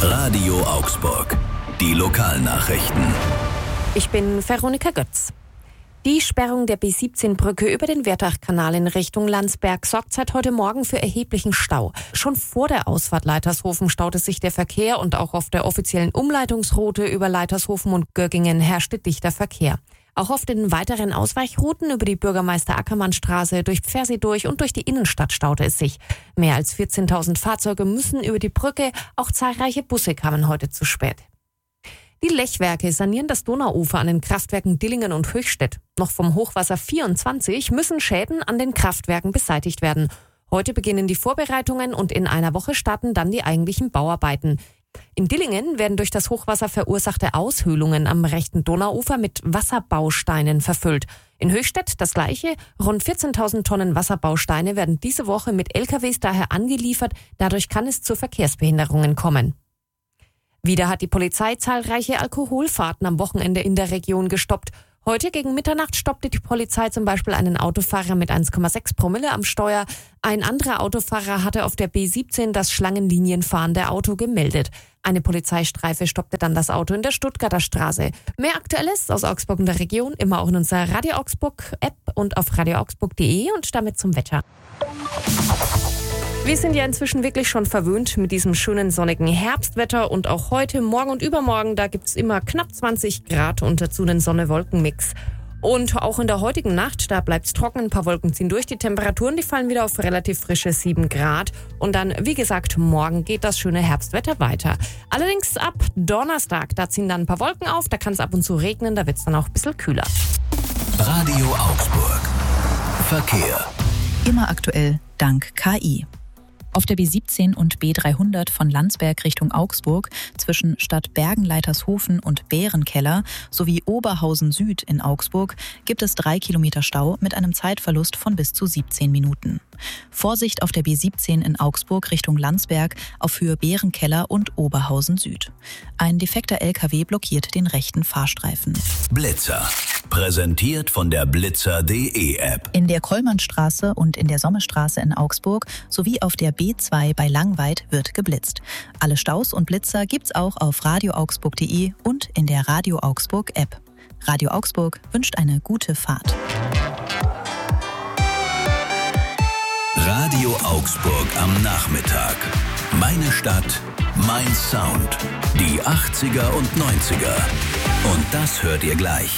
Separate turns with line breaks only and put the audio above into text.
Radio Augsburg. Die Lokalnachrichten.
Ich bin Veronika Götz. Die Sperrung der B17-Brücke über den Werdachkanal in Richtung Landsberg sorgt seit heute Morgen für erheblichen Stau. Schon vor der Ausfahrt Leitershofen staute sich der Verkehr und auch auf der offiziellen Umleitungsroute über Leitershofen und Göggingen herrschte dichter Verkehr. Auch auf den weiteren Ausweichrouten über die Bürgermeister-Ackermann-Straße, durch Pfersee durch und durch die Innenstadt staute es sich. Mehr als 14.000 Fahrzeuge müssen über die Brücke, auch zahlreiche Busse kamen heute zu spät. Die Lechwerke sanieren das Donauufer an den Kraftwerken Dillingen und Höchstädt. Noch vom Hochwasser 24 müssen Schäden an den Kraftwerken beseitigt werden. Heute beginnen die Vorbereitungen und in einer Woche starten dann die eigentlichen Bauarbeiten. In Dillingen werden durch das Hochwasser verursachte Aushöhlungen am rechten Donauufer mit Wasserbausteinen verfüllt. In Höchstädt das Gleiche. Rund 14.000 Tonnen Wasserbausteine werden diese Woche mit LKWs daher angeliefert. Dadurch kann es zu Verkehrsbehinderungen kommen. Wieder hat die Polizei zahlreiche Alkoholfahrten am Wochenende in der Region gestoppt. Heute gegen Mitternacht stoppte die Polizei zum Beispiel einen Autofahrer mit 1,6 Promille am Steuer. Ein anderer Autofahrer hatte auf der B17 das schlangenlinienfahrende Auto gemeldet. Eine Polizeistreife stoppte dann das Auto in der Stuttgarter Straße. Mehr Aktuelles aus Augsburg und der Region immer auch in unserer Radio Augsburg App und auf radioaugsburg.de und damit zum Wetter. Wir sind ja inzwischen wirklich schon verwöhnt mit diesem schönen sonnigen Herbstwetter und auch heute, morgen und übermorgen, da gibt's immer knapp 20 Grad und dazu einen Sonne-Wolken-Mix. Und auch in der heutigen Nacht, da bleibt's trocken, ein paar Wolken ziehen durch, die Temperaturen, die fallen wieder auf relativ frische 7 Grad. Und dann, wie gesagt, morgen geht das schöne Herbstwetter weiter. Allerdings ab Donnerstag, da ziehen dann ein paar Wolken auf, da kann es ab und zu regnen, da wird's dann auch ein bisschen kühler.
Radio Augsburg. Verkehr.
Immer aktuell, dank KI. Auf der B17 und B300 von Landsberg Richtung Augsburg zwischen Stadt Bergen-Leitershofen und Bärenkeller sowie Oberhausen Süd in Augsburg gibt es 3 Kilometer Stau mit einem Zeitverlust von bis zu 17 Minuten. Vorsicht auf der B17 in Augsburg Richtung Landsberg auf Höhe Bärenkeller und Oberhausen Süd. Ein defekter LKW blockiert den rechten Fahrstreifen.
Blitzer. Präsentiert von der Blitzer.de App.
In der Kollmannstraße und in der Sommerstraße in Augsburg sowie auf der B2 bei Langweid wird geblitzt. Alle Staus und Blitzer gibt's auch auf radioaugsburg.de und in der Radio Augsburg App. Radio Augsburg wünscht eine gute Fahrt.
Radio Augsburg am Nachmittag. Meine Stadt, mein Sound. Die 80er und 90er. Und das hört ihr gleich.